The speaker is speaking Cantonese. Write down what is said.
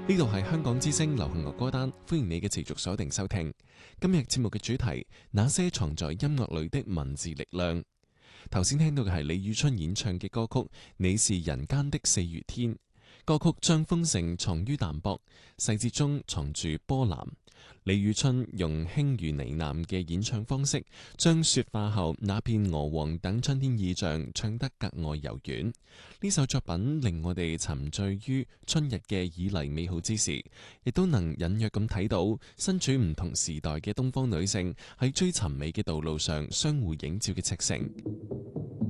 呢度係香港之聲流行樂歌單，歡迎你嘅持續鎖定收聽。今日節目嘅主題：那些藏在音樂裏的文字力量。頭先聽到嘅係李宇春演唱嘅歌曲《你是人間的四月天》。歌曲將豐盛藏於淡薄，細節中藏住波瀾。李宇春用輕如呢喃嘅演唱方式，將雪化後那片鵝黃等春天意象唱得格外柔軟。呢首作品令我哋沉醉於春日嘅旖麗美好之時，亦都能隱約咁睇到身處唔同時代嘅東方女性喺追尋美嘅道路上相互映照嘅赤誠。